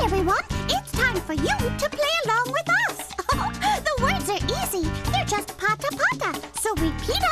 everyone. It's time for you to play along with us. The words are easy. They're just pata pata. So repeat